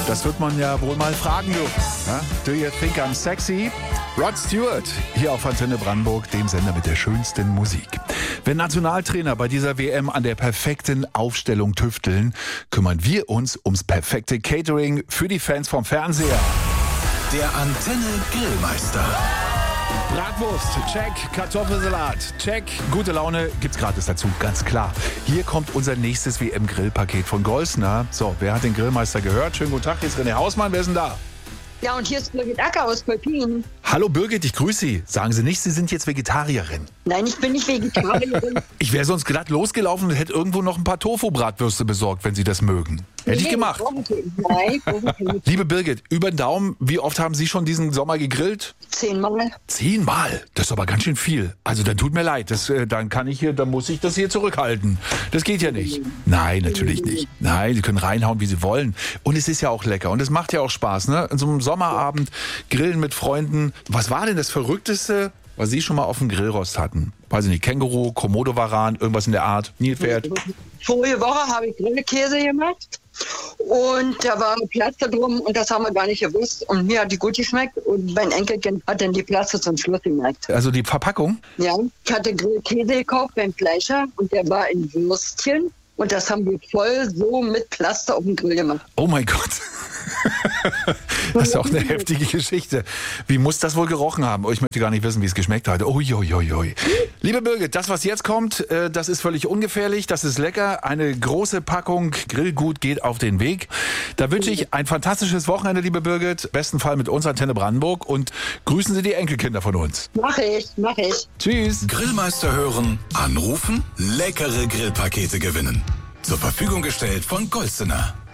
Das wird man ja wohl mal fragen dürfen. Ja? Do you think I'm sexy? Rod Stewart, hier auf Antenne Brandenburg, dem Sender mit der schönsten Musik. Wenn Nationaltrainer bei dieser WM an der perfekten Aufstellung tüfteln, kümmern wir uns ums perfekte Catering für die Fans vom Fernseher. Der Antenne Grillmeister. Bratwurst, check. Kartoffelsalat, check. Gute Laune gibt's gratis dazu, ganz klar. Hier kommt unser nächstes WM-Grillpaket von Golsner. So, wer hat den Grillmeister gehört? Schönen guten Tag, hier ist René Hausmann. Wer ist denn da? Ja, und hier ist Birgit Acker aus Kolping. Hallo Birgit, ich grüße Sie. Sagen Sie nicht, Sie sind jetzt Vegetarierin. Nein, ich bin nicht Vegetarierin. Ich wäre sonst glatt losgelaufen und hätte irgendwo noch ein paar Tofu-Bratwürste besorgt, wenn Sie das mögen. Hätte ich gemacht. Nein, Liebe Birgit, über den Daumen, wie oft haben Sie schon diesen Sommer gegrillt? 10-mal. 10-mal? Das ist aber ganz schön viel. Also dann tut mir leid, dann muss ich das hier zurückhalten. Das geht ja nicht. Nein, natürlich nicht. Nein, Sie können reinhauen, wie Sie wollen. Und es ist ja auch lecker und es macht ja auch Spaß, ne? In so einem Sommerabend grillen mit Freunden. Was war denn das Verrückteste, was Sie schon mal auf dem Grillrost hatten? Weiß ich nicht, Känguru, Komodo-Varan, irgendwas in der Art, Nilpferd? Vorige Woche habe ich Grillkäse gemacht. Und da war eine Plaste drum und das haben wir gar nicht gewusst. Und mir hat die gut geschmeckt und mein Enkelkind hat dann die Plaste zum Schluss gemerkt. Also die Verpackung? Ja, ich hatte Grillkäse gekauft beim Fleischer und der war in Würstchen. Und das haben wir voll so mit Plaste auf dem Grill gemacht. Oh mein Gott. Das ist auch eine heftige Geschichte. Wie muss das wohl gerochen haben? Oh, ich möchte gar nicht wissen, wie es geschmeckt hat. Uiuiui. Liebe Birgit, das, was jetzt kommt, das ist völlig ungefährlich. Das ist lecker. Eine große Packung Grillgut geht auf den Weg. Da wünsche ich ein fantastisches Wochenende, liebe Birgit. Besten Fall mit uns, Antenne Brandenburg. Und grüßen Sie die Enkelkinder von uns. Mach ich. Tschüss. Grillmeister hören, anrufen, leckere Grillpakete gewinnen. Zur Verfügung gestellt von Golsener.